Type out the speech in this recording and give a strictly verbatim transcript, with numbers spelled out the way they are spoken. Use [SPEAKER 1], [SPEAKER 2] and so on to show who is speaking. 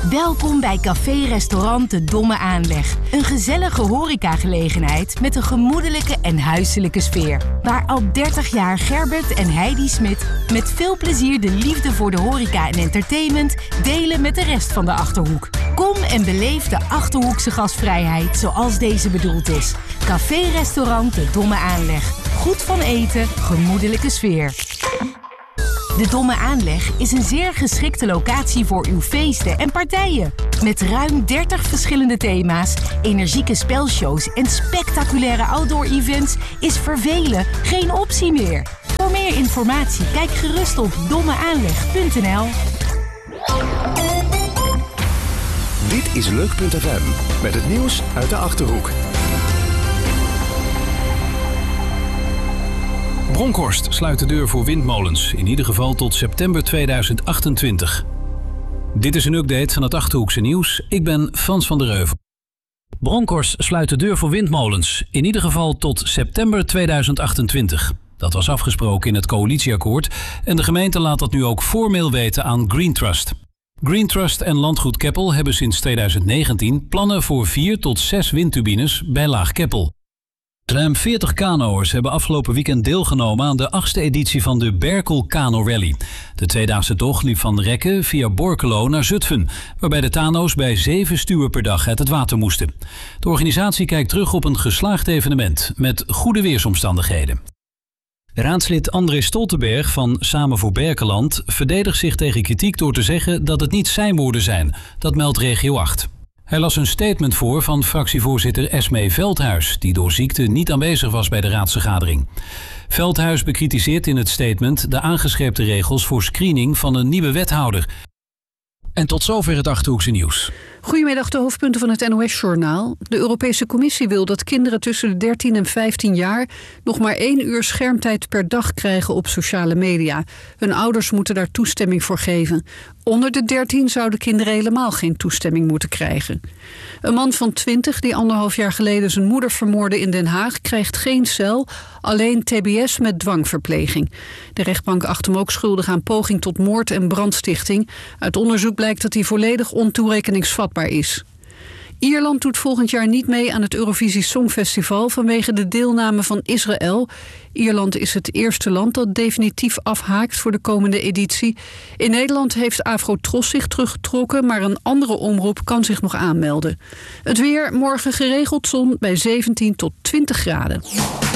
[SPEAKER 1] Welkom bij Café-restaurant De Domme Aanleg. Een gezellige horecagelegenheid met een gemoedelijke en huiselijke sfeer. Waar al dertig jaar Gerbert en Heidi Smit met veel plezier de liefde voor de horeca en entertainment delen met de rest van de Achterhoek. Kom en beleef de Achterhoekse gastvrijheid zoals deze bedoeld is. Café-restaurant De Domme Aanleg. Goed van eten, gemoedelijke sfeer. De Domme Aanleg is een zeer geschikte locatie voor uw feesten en partijen. Met ruim dertig verschillende thema's, energieke spelshows en spectaculaire outdoor-events is vervelen geen optie meer. Voor meer informatie kijk gerust op domme aanleg punt n l.
[SPEAKER 2] Dit is Leuk punt f m met het nieuws uit de Achterhoek.
[SPEAKER 3] Bronkhorst sluit de deur voor windmolens, in ieder geval tot september tweeduizend achtentwintig. Dit is een update van het Achterhoekse nieuws. Ik ben Frans van der Reuvel. Bronkhorst sluit de deur voor windmolens, in ieder geval tot september tweeduizend achtentwintig. Dat was afgesproken in het coalitieakkoord en de gemeente laat dat nu ook formeel weten aan Green Trust. Green Trust en Landgoed Keppel hebben sinds tweeduizend negentien plannen voor vier tot zes windturbines bij Laag Keppel. Ruim veertig kanoërs hebben afgelopen weekend deelgenomen aan de achtste editie van de Berkel Kano Rally. De tweedaagse tocht liep van Rekken via Borculo naar Zutphen, waarbij de kano's bij zeven stuwen per dag uit het water moesten. De organisatie kijkt terug op een geslaagd evenement met goede weersomstandigheden. Raadslid André Stoltenberg van Samen voor Berkeland verdedigt zich tegen kritiek door te zeggen dat het niet zijn woorden zijn. Dat meldt Regio acht. Hij las een statement voor van fractievoorzitter Esmee Veldhuis, die door ziekte niet aanwezig was bij de raadsvergadering. Veldhuis bekritiseert in het statement de aangescherpte regels voor screening van een nieuwe wethouder. En tot zover het Achterhoekse nieuws.
[SPEAKER 4] Goedemiddag, de hoofdpunten van het N O S-journaal. De Europese Commissie wil dat kinderen tussen de dertien en vijftien jaar nog maar één uur schermtijd per dag krijgen op sociale media. Hun ouders moeten daar toestemming voor geven. Onder de dertien zouden kinderen helemaal geen toestemming moeten krijgen. Een man van twintig die anderhalf jaar geleden zijn moeder vermoordde in Den Haag krijgt geen cel, alleen T B S met dwangverpleging. De rechtbank acht hem ook schuldig aan poging tot moord en brandstichting. Uit onderzoek blijkt dat hij volledig ontoerekeningsvatbaar is. Ierland doet volgend jaar niet mee aan het Eurovisie Songfestival vanwege de deelname van Israël. Ierland is het eerste land dat definitief afhaakt voor de komende editie. In Nederland heeft Afro-Tros zich teruggetrokken, maar een andere omroep kan zich nog aanmelden. Het weer, morgen geregeld zon bij zeventien tot twintig graden.